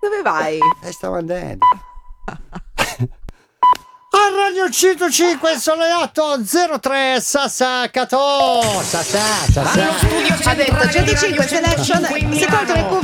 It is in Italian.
Dove vai? Stavo andando. A Radio 105 Sole 803 Sassacato. Ha detto 105 Selection, si tolto le cuffie